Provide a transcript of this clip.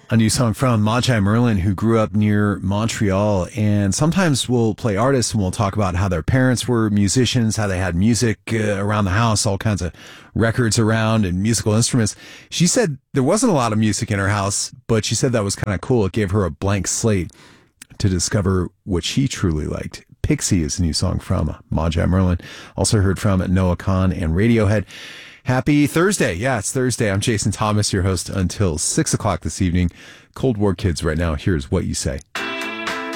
A new song from Magi Merlin, who grew up near Montreal, and sometimes we'll play artists and we'll talk about how their parents were musicians, how they had music around the house, all kinds of records around and musical instruments. She said there wasn't a lot of music in her house, but she said that was kind of cool. It gave her a blank slate to discover what she truly liked. Pixie is a new song from Magi Merlin. Also heard from Noah Kahan and Radiohead. Happy Thursday. Yeah, it's Thursday. I'm Jason Thomas, your host until 6 o'clock this evening. Cold War Kids right now. Here's What You Say.